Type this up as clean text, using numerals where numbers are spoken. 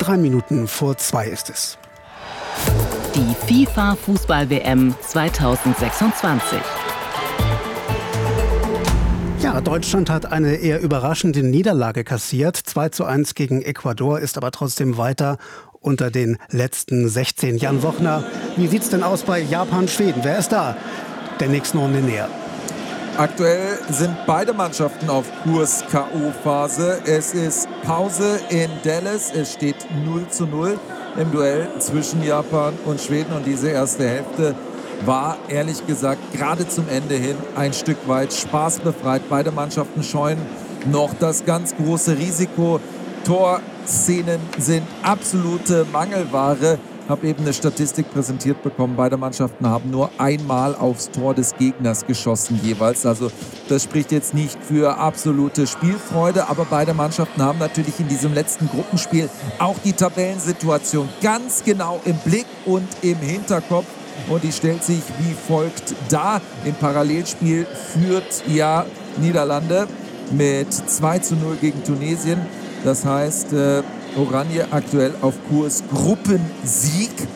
3 Minuten vor 2 ist es. Die FIFA-Fußball-WM 2026. Ja, Deutschland hat eine eher überraschende Niederlage kassiert. 2:1 gegen Ecuador, ist aber trotzdem weiter unter den letzten 16. Jan Wochner, wie sieht's denn aus bei Japan, Schweden? Wer ist da der nächsten Runde näher? Aktuell sind beide Mannschaften auf Kurs K.O.-Phase. Es ist Pause in Dallas. Es steht 0:0 im Duell zwischen Japan und Schweden. Und diese erste Hälfte war, ehrlich gesagt, gerade zum Ende hin ein Stück weit spaßbefreit. Beide Mannschaften scheuen noch das ganz große Risiko. Torszenen sind absolute Mangelware. Ich habe eben eine Statistik präsentiert bekommen. Beide Mannschaften haben nur einmal aufs Tor des Gegners geschossen jeweils. Also das spricht jetzt nicht für absolute Spielfreude. Aber beide Mannschaften haben natürlich in diesem letzten Gruppenspiel auch die Tabellensituation ganz genau im Blick und im Hinterkopf. Und die stellt sich wie folgt dar. Im Parallelspiel führt ja Niederlande mit 2:0 gegen Tunesien. Das heißt, Oranje aktuell auf Kurs Gruppensieg.